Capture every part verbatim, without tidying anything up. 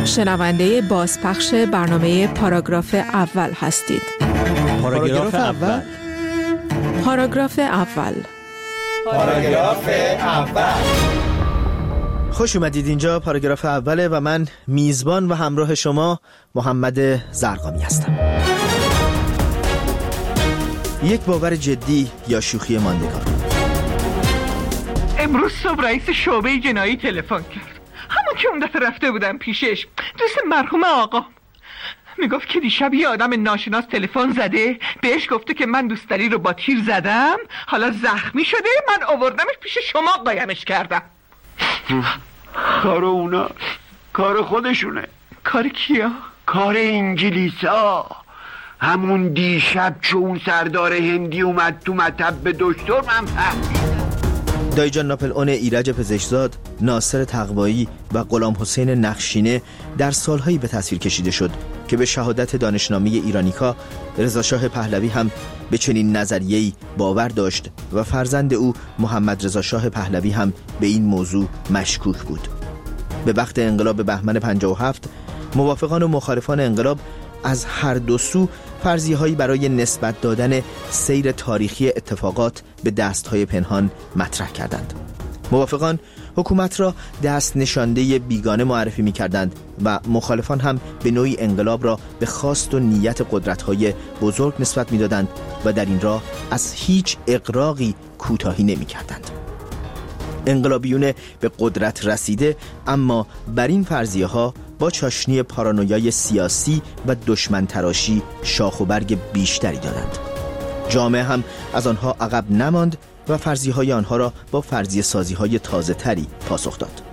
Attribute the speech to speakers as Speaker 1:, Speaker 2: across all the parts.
Speaker 1: شنونده بازپخش برنامه پاراگراف اول هستید.
Speaker 2: پاراگراف اول
Speaker 1: پاراگراف اول
Speaker 2: پاراگراف اول
Speaker 3: خوش اومدید. اینجا پاراگراف اوله و من میزبان و همراه شما محمد زرقامی هستم. یک باور جدی یا شوخی ماندگار؟
Speaker 4: امروز صبح رئیس شعبه جنایی تلفن کرد، همون که اون دفعه رفته بودم پیشش، دوست مرحوم آقا. میگفت که دیشب یه آدم ناشناس تلفن زده بهش گفته که من دوستداری رو با تیر زدم، حالا زخمی شده، من آوردمش پیش شما قایمش کردم.
Speaker 5: کار اونا، کار خودشونه.
Speaker 4: کار کیا؟
Speaker 5: کار انگلیسا. همون دیشب که اون سردار هندی اومد تو مطب به دکتر من فهمیدم.
Speaker 3: دایجان ناپلئون ایرج پزشکزاد، ناصر تقوایی و غلام حسین نخشینه در سالهایی به تصویر کشیده شد که به شهادت دانشنامه ایرانیکا رضا شاه پهلوی هم به چنین نظریه‌ای باور داشت و فرزند او محمد رضا شاه پهلوی هم به این موضوع مشکوک بود. به وقت انقلاب بهمن پنجاه و هفت موافقان و مخالفان انقلاب از هر دو سو فرضیه‌هایی برای نسبت دادن سیر تاریخی اتفاقات به دست‌های پنهان مطرح کردند. موافقان حکومت را دست نشانده بیگانه معرفی می‌کردند و مخالفان هم به نوعی انقلاب را به خواست و نیت قدرت‌های بزرگ نسبت می‌دادند و در این راه از هیچ اغراقی کوتاهی نمی‌کردند. انقلابیون به قدرت رسیده اما بر این فرضیه‌ها با چاشنی پارانویای سیاسی و دشمن تراشی شاخ و برگ بیشتری دادند. جامعه هم از آنها عقب نماند و فرضیه‌های آنها را با فرضیه سازی‌های تازه‌تری پاسخ داد.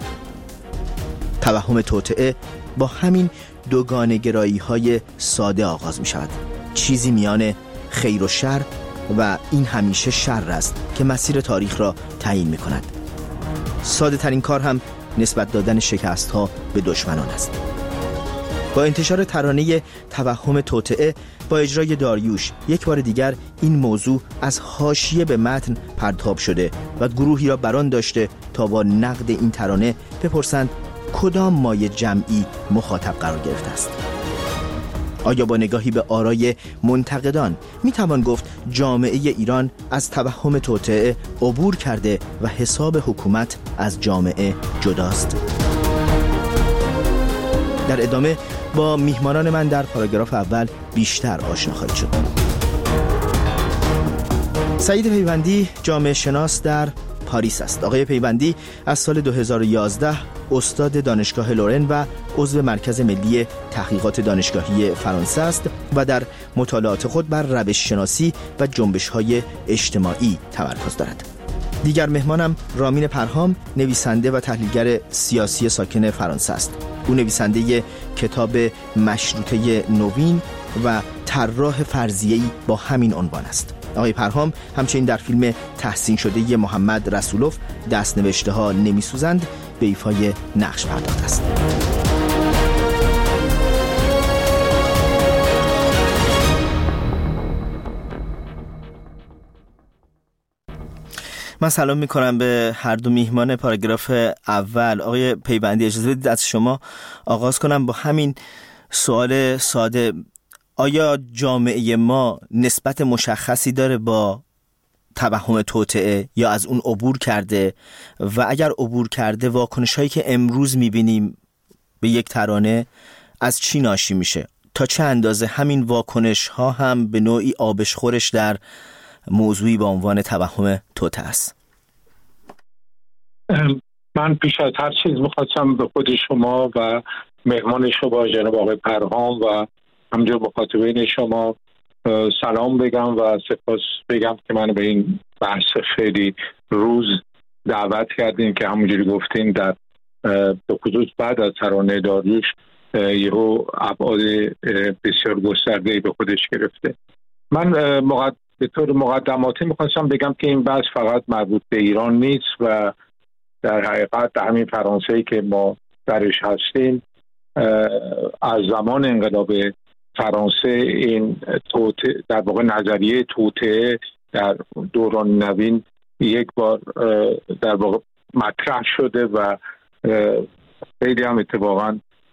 Speaker 3: توهم توطئه با همین دوگانه گرایی‌های ساده آغاز می‌شود. چیزی میان خیر و شر و این همیشه شر است که مسیر تاریخ را تعیین می‌کند. ساده ترین کار هم نسبت دادن شکست ها به دشمنان است. با انتشار ترانه توهم توطئه با اجرای داریوش یک بار دیگر این موضوع از حاشیه به متن پرتاب شده و گروهی را بران داشته تا با نقد این ترانه بپرسند کدام مایه جمعی مخاطب قرار گرفته است. آیا با نگاهی به آرای منتقدان میتوان گفت جامعه ایران از توهم توطئه عبور کرده و حساب حکومت از جامعه جداست؟ در ادامه با میهمانان من در پاراگراف اول بیشتر آشنا خواهید شد. سعید پیوندی جامعه شناس در پاریس است. آقای پیوندی از سال دو هزار و یازده استاد دانشگاه لورن و عضو مرکز ملی تحقیقات دانشگاهی فرانسه است و در مطالعات خود بر روش شناسی و جنبش‌های اجتماعی تمرکز دارد. دیگر مهمانم رامین پرهام، نویسنده و تحلیلگر سیاسی ساکن فرانسه است. او نویسنده کتاب مشروطه نوین و طراح فرضیه‌ای با همین عنوان است. آقای پرهام همچنین در فیلم تحسین شده محمد رسولوف دست نوشته ها نمی سوزند به ایفای نقش پرداخته است. من سلام می کنم به هر دو میهمان پاراگراف اول. آقای پیوندی اجازه بدید از شما آغاز کنم با همین سوال ساده. آیا جامعه ما نسبت مشخصی داره با توهم توطئه یا از اون عبور کرده و اگر عبور کرده واکنش هایی که امروز میبینیم به یک ترانه از چی ناشی میشه؟ تا چه اندازه همین واکنش ها هم به نوعی آبشخورش در موضوعی با عنوان توهم توطئه است؟
Speaker 6: من پیش از هر چیز میخواستم به خود شما و مهمان شما جناب آقای پرهام و همجور مخاطبین شما سلام بگم و سپاس بگم که من به این بحث خیلی روز دعوت کردین که همونجوری گفتین در به خصوص بعد از ترانه داریوش یهو ابعاد بسیار گسترده‌ای به خودش گرفته. من مقد... به طور مقدماتی میخواستم بگم که این بحث فقط مربوط به ایران نیست و در حقیقت همین فرانسه‌ای که ما درش هستیم از زمان انقلاب فرانسه این توطئه در واقع نظریه توطئه در دوران نوین یک بار در واقع مطرح شده و خیلی هم اتفاقا